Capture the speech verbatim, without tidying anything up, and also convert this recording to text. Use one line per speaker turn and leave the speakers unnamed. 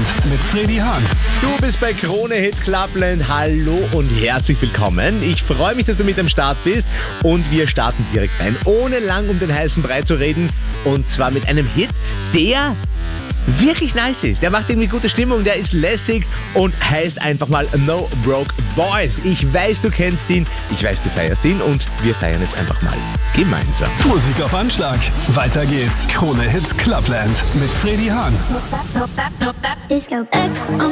Clubland mit Freddy Hahn.
Du bist bei Krone Hit Clubland. Hallo und herzlich willkommen. Ich freue mich, dass du mit am Start bist und wir starten direkt rein, ohne lang um den heißen Brei zu reden. Und zwar mit einem Hit, der wirklich nice ist. Der macht irgendwie gute Stimmung, der ist lässig und heißt einfach mal No Broke Boys. Ich weiß, du kennst ihn, ich weiß, du feierst ihn und wir feiern jetzt einfach mal gemeinsam.
Musik auf Anschlag. Weiter geht's. Krone Hit Clubland mit Freddy Hahn.
Disco X on